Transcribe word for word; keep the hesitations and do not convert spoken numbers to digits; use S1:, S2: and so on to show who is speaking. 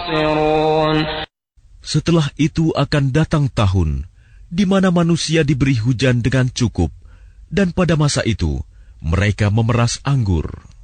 S1: Setelah itu akan datang tahun di mana manusia diberi hujan dengan cukup, dan pada masa itu mereka memeras anggur.